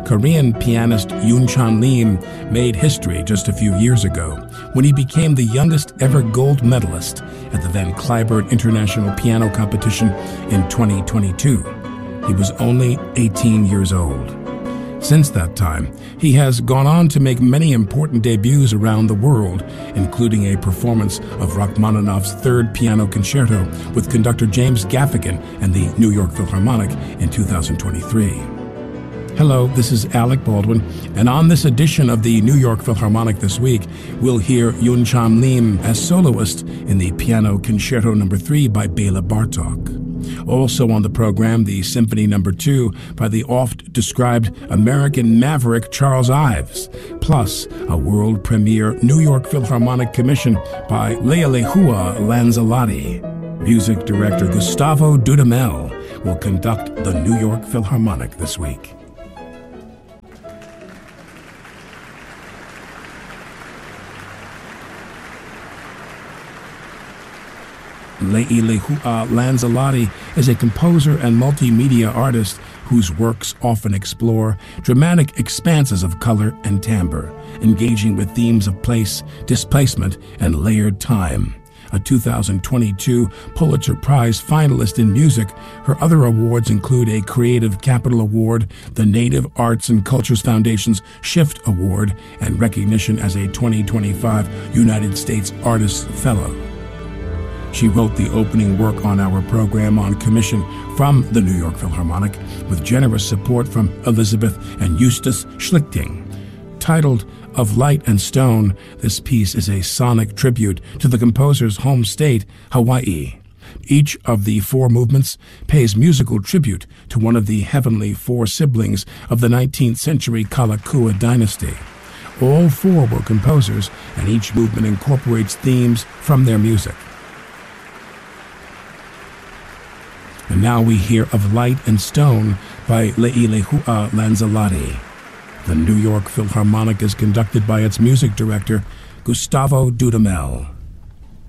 Korean pianist Yoon Chan Lim made history just a few years ago when he became the youngest ever gold medalist at the Van Cliburn International Piano Competition in 2022. He was only 18 years old. Since that time, he has gone on to make many important debuts around the world, including a performance of Rachmaninoff's Third Piano Concerto with conductor James Gaffigan and the New York Philharmonic in 2023. Hello, this is Alec Baldwin, and on this edition of the New York Philharmonic this week, we'll hear Yoon Chan Lim as soloist in the Piano Concerto No. 3 by Bela Bartok. Also on the program, the Symphony No. 2 by the oft-described American maverick Charles Ives, plus a world premiere New York Philharmonic commission by Lealehua Lanzalotti. Music director Gustavo Dudamel will conduct the New York Philharmonic this week. Lealehua Lanzalotti is a composer and multimedia artist whose works often explore dramatic expanses of color and timbre, engaging with themes of place, displacement, and layered time. A 2022 Pulitzer Prize finalist in music, her other awards include a Creative Capital Award, the Native Arts and Cultures Foundation's Shift Award, and recognition as a 2025 United States Artists Fellow. She wrote the opening work on our program on commission from the New York Philharmonic with generous support from Elizabeth and Eustace Schlichting. Titled Of Light and Stone, this piece is a sonic tribute to the composer's home state, Hawaii. Each of the four movements pays musical tribute to one of the heavenly four siblings of the 19th century Kalakua dynasty. All four were composers, and each movement incorporates themes from their music. And now we hear Of Light and Stone by Lealehua Lanzalotti. The New York Philharmonic is conducted by its music director, Gustavo Dudamel.